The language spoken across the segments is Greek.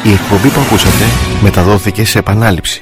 Η εκπομπή που ακούσατε μεταδόθηκε σε επανάληψη.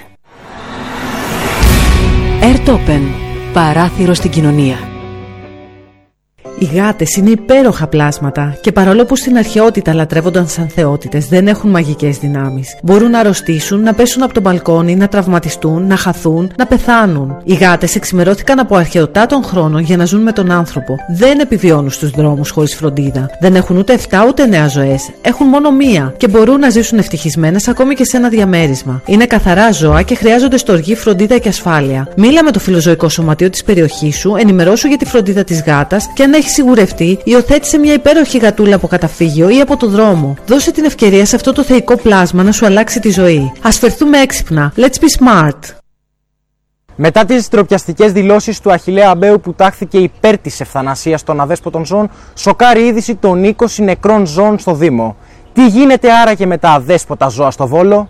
Airtopen, παράθυρο στην κοινωνία. Οι γάτες είναι υπέροχα πλάσματα και παρόλο που στην αρχαιότητα λατρεύονταν σαν θεότητες, δεν έχουν μαγικές δυνάμεις. Μπορούν να αρρωστήσουν, να πέσουν από το μπαλκόνι, να τραυματιστούν, να χαθούν, να πεθάνουν. Οι γάτες εξημερώθηκαν από αρχαιοτά των χρόνων για να ζουν με τον άνθρωπο. Δεν επιβιώνουν στους δρόμους χωρίς φροντίδα. Δεν έχουν ούτε 7 ούτε 9 ζωές. Έχουν μόνο μία και μπορούν να ζήσουν ευτυχισμένες ακόμη και σε ένα διαμέρισμα. Είναι καθαρά ζώα και χρειάζονται στοργή, φροντίδα και ασφάλεια. Μίλα με το φιλοζωικό σωματείο της περιοχής σου, ενημερώσου για τη φροντίδα της γάτας και αν έχει σιγουρευτεί, υιοθέτησε μια υπέροχη γατούλα από καταφύγιο ή από το δρόμο. Δώσε την ευκαιρία σε αυτό το θεϊκό πλάσμα να σου αλλάξει τη ζωή. Ας φερθούμε έξυπνα. Let's be smart. Μετά τις ντροπιαστικές δηλώσεις του Αχιλλέα Αμπαίου που τάχθηκε υπέρ της ευθανασίας των αδέσποτων ζώων, σοκάρει είδηση των 20 νεκρών ζώων στο Δήμο. Τι γίνεται άραγε με τα αδέσποτα ζώα στο Βόλο?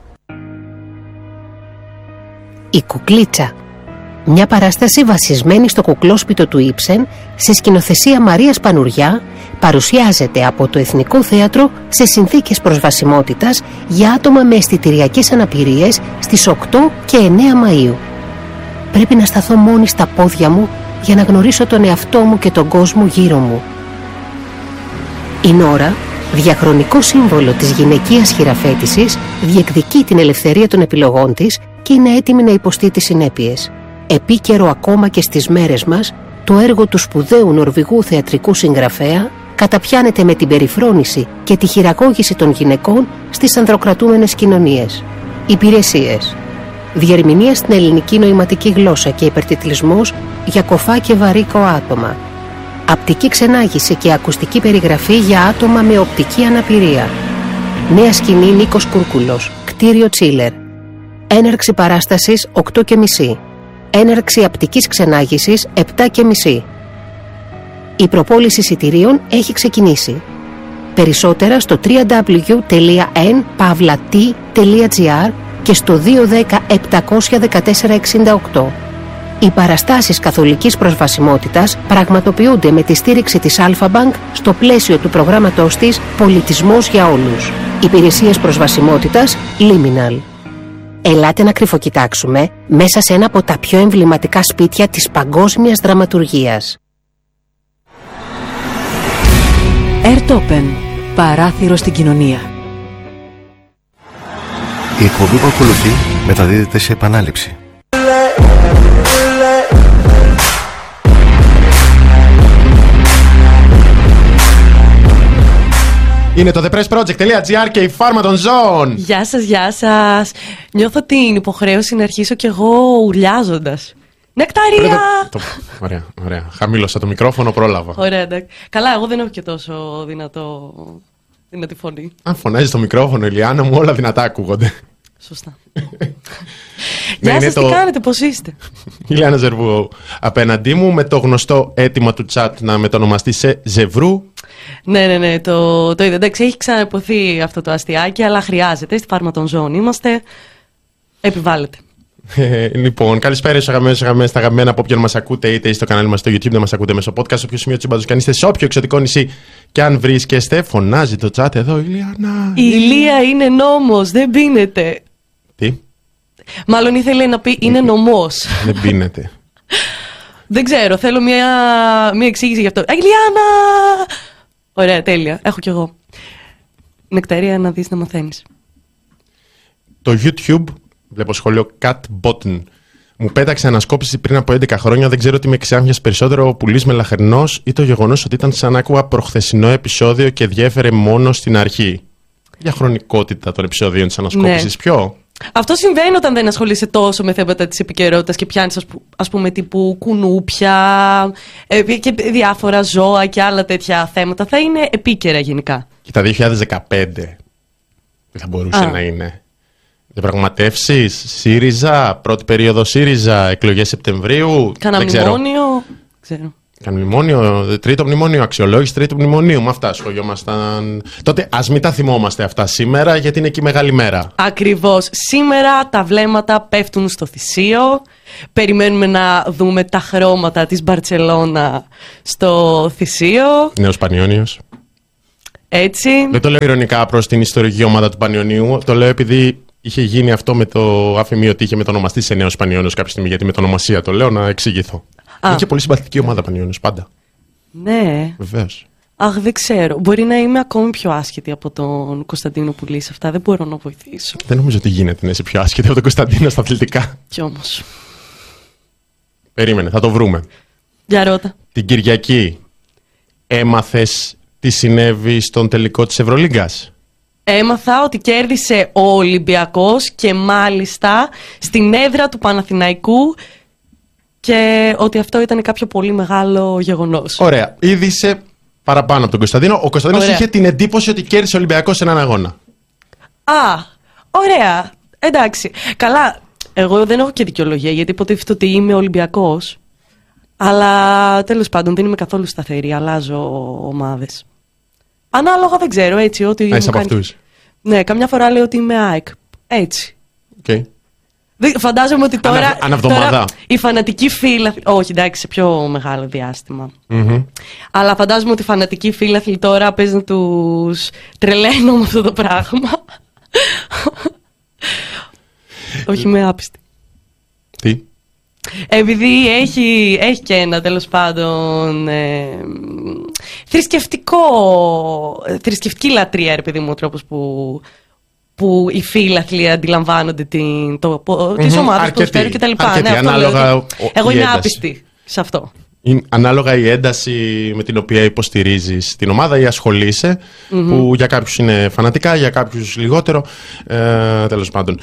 Η Κουκλίτσα. Μια παράσταση βασισμένη στο κουκλόσπιτο του Ήψεν, σε σκηνοθεσία Μαρίας Πανουριά, παρουσιάζεται από το Εθνικό Θέατρο σε συνθήκες προσβασιμότητας για άτομα με αισθητηριακές αναπηρίες στις 8 και 9 Μαΐου. Πρέπει να σταθώ μόνη στα πόδια μου για να γνωρίσω τον εαυτό μου και τον κόσμο γύρω μου. Η Νόρα, διαχρονικό σύμβολο της γυναικείας χειραφέτησης, διεκδικεί την ελευθερία των επιλογών της και είναι έτοιμη να υποστεί τις συνέπειες. Επίκαιρο ακόμα και στις μέρες μας, το έργο του σπουδαίου νορβηγού θεατρικού συγγραφέα καταπιάνεται με την περιφρόνηση και τη χειραγώγηση των γυναικών στις ανδροκρατούμενες κοινωνίες. Υπηρεσίες. Διερμηνία στην ελληνική νοηματική γλώσσα και υπερτιτλισμός για κοφά και βαρύκο άτομα. Απτική ξενάγηση και ακουστική περιγραφή για άτομα με οπτική αναπηρία. Νέα σκηνή Νίκος Κούρκουλος, κτίριο Τσίλερ. Έναρξη παράστασης 8:30. Έναρξη απτικής ξενάγησης 7:30. Η προπόληση εισιτηρίων έχει ξεκινήσει. Περισσότερα στο www.n.pavlat.gr και στο 210-714-68. Οι παραστάσεις καθολικής προσβασιμότητας πραγματοποιούνται με τη στήριξη της Αλφα-Bank στο πλαίσιο του προγράμματός της «Πολιτισμός για όλους». Υπηρεσίες προσβασιμότητας Liminal. Ελάτε να κρυφοκοιτάξουμε μέσα σε ένα από τα πιο εμβληματικά σπίτια της παγκόσμιας δραματουργίας. Airtopen, παράθυρο στην κοινωνία. Η εκπομπή που ακολουθεί μεταδίδεται σε επανάληψη. Είναι το thepressproject.gr και η φάρμα των ζώων. Γεια σας, γεια σας. Νιώθω την υποχρέωση να αρχίσω κι εγώ ουρλιάζοντας. Νεκταρία! Ωραία, ωραία. Χαμήλωσα το μικρόφωνο, πρόλαβα. Ωραία, εντάξει. Καλά, εγώ δεν έχω και τόσο δυνατή φωνή. Αν φωνάζεις το μικρόφωνο, Ηλιάνα μου, όλα δυνατά ακούγονται. Σωστά. Γεια σας, τι κάνετε, πώς είστε? Ηλιάνα Ζερβού απέναντί μου, με το γνωστό αίτημα του chat να μετονομαστεί σε Ζευρού. Ναι, το είδα. Εντάξει, έχει ξαναποθεί αυτό το αστιάκι, αλλά χρειάζεται. Στη φάρμα των ζώων είμαστε. Επιβάλλεται. Λοιπόν, καλησπέρα στους αγαπημένους, στα αγαπημένα από όποιον μας ακούτε, είτε στο κανάλι μας στο YouTube, να μας ακούτε μέσω podcast, σε όποιο σημείο της σύμπαντος και αν είστε σε όποιο εξωτικό νησί και αν βρίσκεστε, φωνάζει το chat εδώ, Ηλιάνα. Η Ηλία είναι νόμος, δεν πίνεται. Τι? Μάλλον ήθελε να πει είναι νομός. Δεν πίνεται. Δεν ξέρω, θέλω μια εξήγηση γι' αυτό. Ηλιάνα! Ωραία, τέλεια. Έχω κι εγώ. Νεκταρία, να δεις να μαθαίνεις. Το YouTube, βλέπω σχόλιο Cat Button, μου πέταξε ανασκόπηση πριν από 11 χρόνια. Δεν ξέρω τι με ξάφνιασε περισσότερο, ο πουλής μελαχρινός ή το γεγονός ότι ήταν σαν να άκουγα προχθεσινό επεισόδιο και διέφερε μόνο στην αρχή. Για χρονικότητα των επεισοδίων της ανασκόπησης, ναι. Ποιο? Αυτό συμβαίνει όταν δεν ασχολείσαι τόσο με θέματα της επικαιρότητας και πιάνεις ας πούμε τύπου κουνούπια και διάφορα ζώα και άλλα τέτοια θέματα. Θα είναι επίκαιρα γενικά. Και τα 2015 δεν θα μπορούσε να είναι. Διαπραγματεύσεις, ΣΥΡΙΖΑ, πρώτη περίοδο ΣΥΡΙΖΑ, εκλογές Σεπτεμβρίου. Κάνα μνημόνιο. Ξέρω. Κάνα μνημόνιο, τρίτο μνημόνιο, αξιολόγηση τρίτου μνημονίου. Με αυτά ασχολιόμασταν. Τότε ας μην τα θυμόμαστε αυτά σήμερα, γιατί είναι και η μεγάλη μέρα. Ακριβώς. Σήμερα τα βλέμματα πέφτουν στο Θησίο. Περιμένουμε να δούμε τα χρώματα της Μπαρτσελώνα στο Θησίο. Νέος Πανιόνιος. Έτσι. Δεν το λέω ηρωνικά προς την ιστορική ομάδα του Πανιωνίου. Το λέω επειδή είχε γίνει αυτό με το αφημί ότι είχε μετονομαστεί σε Νέος Πανιώνιος κάποια στιγμή. Γιατί με το ονομασία το λέω να εξηγηθώ. Είναι και πολύ συμπαθητική ομάδα Πανιώνιος πάντα. Ναι. Βεβαίως. Αχ, δεν ξέρω. Μπορεί να είμαι ακόμη πιο άσχετη από τον Κωνσταντίνο που λέει σε αυτά. Δεν μπορώ να βοηθήσω. Δεν νομίζω ότι γίνεται να είσαι πιο άσχετη από τον Κωνσταντίνο στα αθλητικά. Κι όμως. Περίμενε, θα το βρούμε. Για ρώτα. Την Κυριακή έμαθες τι συνέβη στον τελικό της Ευρωλίγκας? Έμαθα ότι κέρδισε ο Ολυμπιακός και μάλιστα στην έδρα του Παναθηναϊκού και ότι αυτό ήταν κάποιο πολύ μεγάλο γεγονός. Ωραία. Ήδη είσαι παραπάνω από τον Κωνσταντίνο. Ο Κωνσταντίνος είχε την εντύπωση ότι κέρδισε ο Ολυμπιακός σε έναν αγώνα. Α, ωραία. Εντάξει. Καλά, εγώ δεν έχω και δικαιολογία γιατί υποτίθεται ότι είμαι Ολυμπιακός. Αλλά τέλος πάντων δεν είμαι καθόλου σταθερή. Αλλάζω ομάδες. Ανάλογα δεν ξέρω, έτσι. Ότι είσαι από αυτούς. Ναι, καμιά φορά λέω ότι είμαι ΑΕΚ. Έτσι. Okay. Φαντάζομαι ότι τώρα, τώρα οι φανατικοί φίλαθλοι. Όχι, εντάξει, σε πιο μεγάλο διάστημα. Αλλά φαντάζομαι ότι οι φανατικοί φίλαθλοι τώρα παίζουν τους τρελαίνω με αυτό το πράγμα. Όχι, με άπιστη. Τι? Επειδή έχει και ένα τέλος πάντων θρησκευτική λατρεία, ρε παιδί μου, ο τρόπος που οι φίλαθλοι αντιλαμβάνονται τις ομάδες του ποδοσφαίρου και τα λοιπά. Ναι, εγώ είμαι άπιστη σε αυτό. Ανάλογα η ένταση με την οποία υποστηρίζεις την ομάδα ή ασχολείσαι, που για κάποιους είναι φανατικά, για κάποιους λιγότερο. Τέλος πάντων.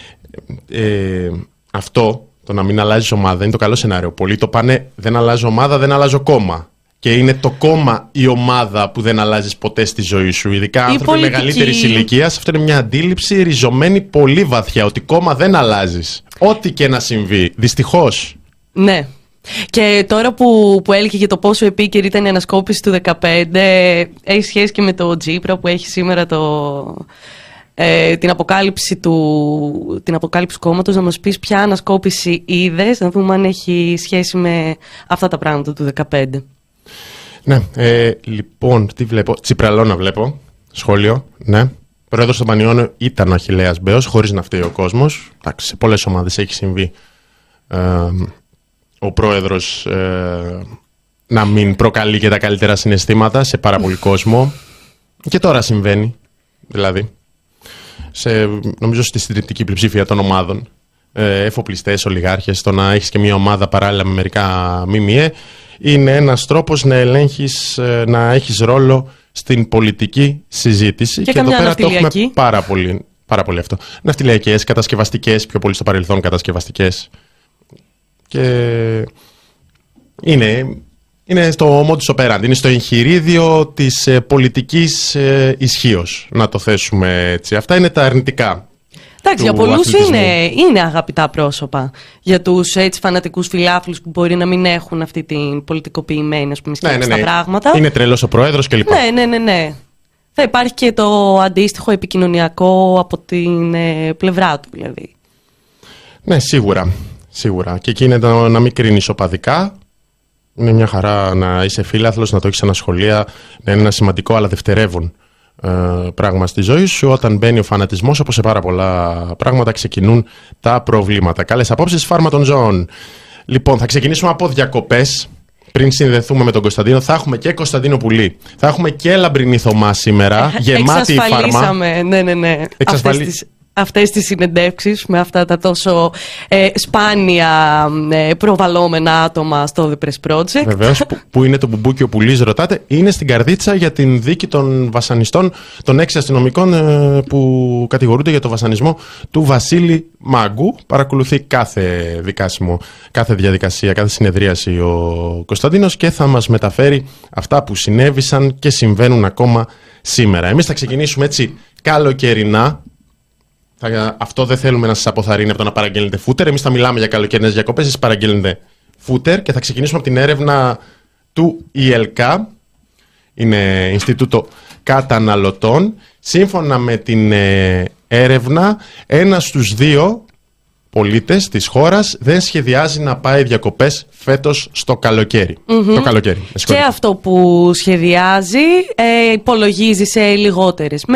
Αυτό, το να μην αλλάζεις ομάδα, είναι το καλό σενάριο. Πολλοί το πάνε, δεν αλλάζω ομάδα, δεν αλλάζω κόμμα. Και είναι το κόμμα η ομάδα που δεν αλλάζεις ποτέ στη ζωή σου. Ειδικά άνθρωποι μεγαλύτερης ηλικίας. Αυτό είναι μια αντίληψη ριζωμένη πολύ βαθιά. Ότι κόμμα δεν αλλάζεις. Ό,τι και να συμβεί. Δυστυχώς. Ναι. Και τώρα που έλεγε για το πόσο επίκαιρη ήταν η ανασκόπηση του 2015, έχει σχέση και με το Τζίπρα που έχει σήμερα την αποκάλυψη του κόμματος. Να μας πεις ποια ανασκόπηση είδες, να δούμε αν έχει σχέση με αυτά τα πράγματα του 2015. Ναι, λοιπόν, τι βλέπω. Τσιπραλώνα βλέπω. Σχόλιο, ναι. Πρόεδρος των Πανιώνων ήταν ο Αχιλλέας Μπέος, χωρίς να φταίει ο κόσμος. Εντάξει, σε πολλές ομάδες έχει συμβεί ο πρόεδρος να μην προκαλεί και τα καλύτερα συναισθήματα σε πάρα πολύ κόσμο. Και τώρα συμβαίνει, δηλαδή. Νομίζω στη συντριπτική πλειοψηφία των ομάδων. Εφοπλιστές, ολιγάρχες, το να έχεις και μια ομάδα παράλληλα με μερικά ΜΜΕ είναι ένας τρόπος να ελέγχεις, να έχεις ρόλο στην πολιτική συζήτηση. Και εδώ πέρα το έχουμε πάρα πολύ αυτό. Ναυτιλιακές, κατασκευαστικές, πιο πολύ στο παρελθόν κατασκευαστικές. Και είναι στο modus operandi, είναι στο εγχειρίδιο της πολιτικής ισχύως, να το θέσουμε έτσι. Αυτά είναι τα αρνητικά. Εντάξει, για πολλούς είναι αγαπητά πρόσωπα. Για τους έτσι φανατικούς φιλάθλους που μπορεί να μην έχουν αυτή την πολιτικοποιημένη σκέψη στα πράγματα. Είναι τρελός ο πρόεδρος κλπ. Ναι. Θα υπάρχει και το αντίστοιχο επικοινωνιακό από την πλευρά του, δηλαδή. Ναι, σίγουρα. Και εκεί είναι να μην κρίνεις οπαδικά. Είναι μια χαρά να είσαι φίλαθλος, να το έχεις ανασχολεία, να είναι ένα σημαντικό αλλά δευτερεύον πράγμα στη ζωή σου. Όταν μπαίνει ο φανατισμός, όπως σε πάρα πολλά πράγματα, ξεκινούν τα προβλήματα. Καλές απόψεις, φάρμα των ζώων. Λοιπόν, θα ξεκινήσουμε από διακοπές. Πριν συνδεθούμε με τον Κωνσταντίνο, θα έχουμε και Κωνσταντίνο Πουλή. Θα έχουμε και Λαμπρινή Θωμά σήμερα. Γεμάτη η φάρμα. Εξασφαλίσαμε, ναι. Αυτές τις συνεντεύξεις με αυτά τα τόσο σπάνια προβαλλόμενα άτομα στο The Press Project. Βεβαίως, που είναι το μπουμπούκι ο Πουλής, ρωτάτε. Είναι στην καρδίτσα για την δίκη των βασανιστών, των 6 αστυνομικών που κατηγορούνται για το βασανισμό του Βασίλη Μάγκου. Παρακολουθεί κάθε δικάσιμο, κάθε διαδικασία, κάθε συνεδρίαση ο Κωνσταντίνος και θα μας μεταφέρει αυτά που συνέβησαν και συμβαίνουν ακόμα σήμερα. Εμείς θα ξεκινήσουμε έτσι καλοκαιρινά. Αυτό δεν θέλουμε να σας αποθαρρύνει από το να παραγγέλνετε φούτερ. Εμείς θα μιλάμε για καλοκαιρινές διακοπές, εσείς παραγγέλνετε φούτερ και θα ξεκινήσουμε από την έρευνα του ΙΕΛΚΑ. Είναι Ινστιτούτο Καταναλωτών. Σύμφωνα με την έρευνα, 1 στους 2 πολίτες της χώρας δεν σχεδιάζει να πάει διακοπές φέτος στο καλοκαίρι. Το καλοκαίρι. Και αυτό που σχεδιάζει υπολογίζει σε λιγότερες